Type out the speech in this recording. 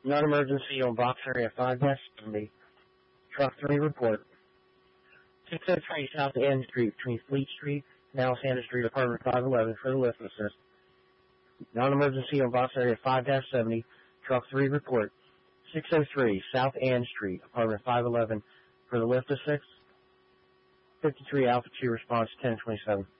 Non-emergency on box area 5-70. Truck 3 report. 603 South End Street between Fleet Street and Alexander Street, apartment 511 for the lift assist. Non-emergency on box area 5-70. Truck 3 report. 603 South Ann Street, apartment 511 for the lift assist. 53 Alpha 2 response 1027.